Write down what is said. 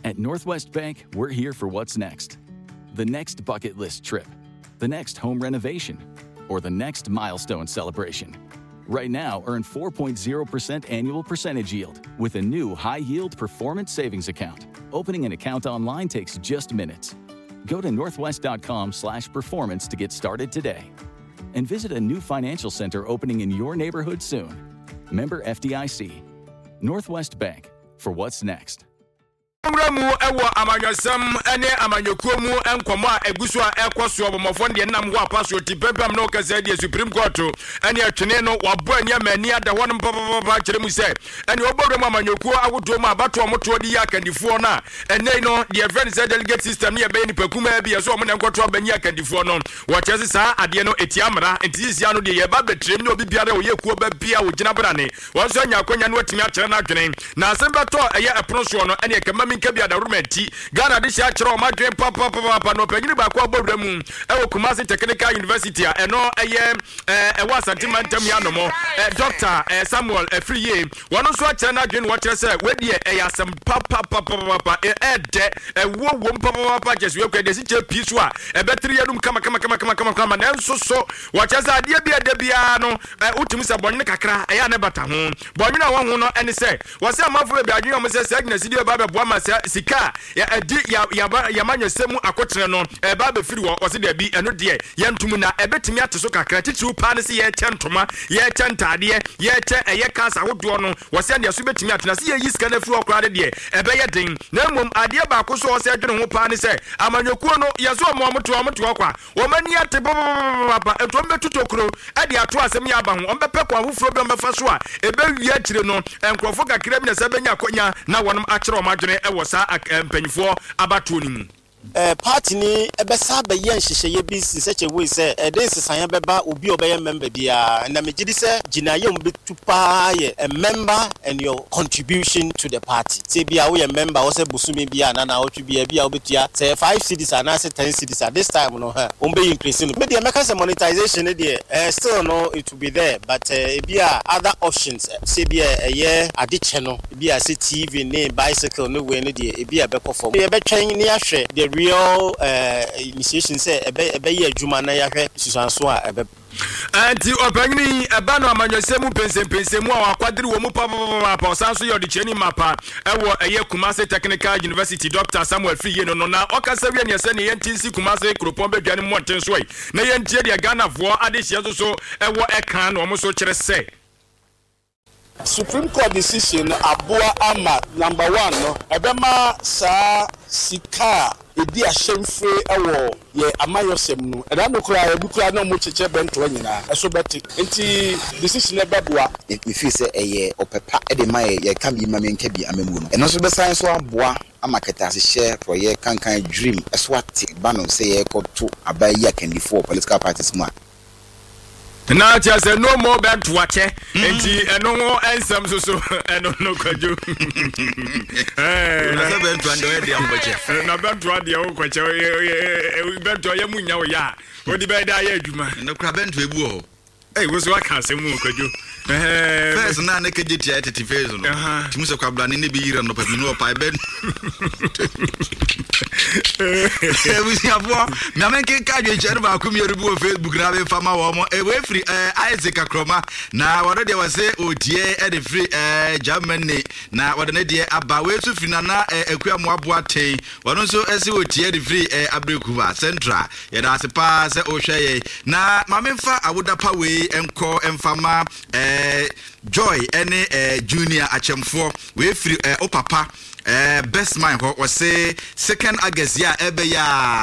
At Northwest Bank, we're here for what's next. The next bucket list trip, the next home renovation, or the next milestone celebration. Right now, earn 4.0% annual percentage yield with a new high-yield performance savings account. Opening an account online takes just minutes. Go to northwest.com/performance to get started today. And visit a new financial center opening in your neighborhood soon. Member FDIC. Northwest Bank, for what's next. Ramu ewo amanyosam ene amanyokuomu enkomo a egusu a ekoso obomofo de nam ho apaso tipempam no kasa de Supreme Court ene atwene no wabo anya mani ada won papa kire mu se ene obodom amanyokuo agodo mu abato omoto di yakandifo na ene no the friend said delegate system ne be ni pakuma bi so omo ne nkoto abani yakandifo no wo chese sa ade no etiamra entisia no de ye ba betrem ne obi biara wo yekuo ba bia wo gina brane wo so anya akonya no atimi akere na adwene na asembeto eye eproso no ene kemami kabia da rumenti Ghana de sha kire o madwen papa no panyini ba ko abodra mu ewo Kumasi Technical University a eno eye ewa santimantam ya no mo Dr. Samuel Afriye wono so akere na adwen wo kire se wedi eyasem papa de wo papa jesu ekwe de si che piso a ebetri yadum kama na enso so wo kire se ade bia de bia no utumi se bonne kakra eya ne bata ho bonne na wo ho no ene se wo se amafo bia adwen o se se agna sidi ba be boa ma sika ya edi ya manyesemu akotre no ba be firi wo se de bi eno de yentum na ebetimi ateso kakra titiru pa ne se ye chentoma ye chentade ye che eye kansa hodo no wo se de so betimi atena se ye yiska na firi okra de ebe ye den na mom ade ba ko so se dwene ho pa ne se amanyokuo no ye so mo moto kwa wo mani ate papa eto mbetutokro ade ato asem ya ba ho ombepe kwa hofuro be mbefa so a ebe wi akire no enkrofo kakra bi na se benya akonya na wonom akire o madwene e wo sa mpanyfo abato ni mu party ni ebesa be ye nhyehyeye bi in such a way say dey sesan beba obi obeye member bia na megidi say ginaye mbetu pa ye a member and your contribution to the party say bia we a member wo say busumi bia na na otwe bia obetua say 5 cedis and say 10 cedis at this time no ha be increase no media make say monetization dey still no it will be there but bia other options say bia ye adiche no bia say TV ne bicycle no we no dey bia be perform e be twen ni ahwe the real initiation say ebe ye adwuma na yahwe susanso a ebe anti opanyini eba no amanyosemu pensempensemu a akwadiri wo mu papa sanso ye odicheni mapa ewo eye Kumasi Technical University Dr. Samuel Fiye no na okasa wi ne se ne yentinsi Kumasi Kropon bedwane monten so yi na yentie de Ghana vo ade hye so ewo ekan no mo so kire se Supreme Court decision Abua Ama number 1 no ebema sa sika edi ahemfre ewo ye amayosem no eda no kura ebukura na mo cheche bento nyina eso beti enti decision ebeboa if you say eye opepa e de mai ye kan bi ma menka bi amemu no eno so be science so aboa amaketa se share for ye kankan dream eso ati bano say ye koto abayi akandifo political parties mu na tia say no more bad to watch enti eno ensam so eno no kwajo na se bad to ando de amboche na bad to ade o kwache bad to ye munya o ya odi be da ya adwuma no kra bad to ebu o wo so aka asemu kwajo first na ne keje tia tete face no timu se kwabla ne bi yira no pa mi no pa bed we see abo na men ken ka dwe chere ba kum yerubu Facebook na be fama wo mo e we free Isaac Akroma na wado de wase odie e de free Germany na wado ne de aba we su fina na akua mo abo aten wado so ese odie de free Abrekuba Central ye da se pa se o hwe na mamemfa awoda pa we enko emfama Joy any junior achemfo we free o papa best man what was say 2nd August ya ebe ya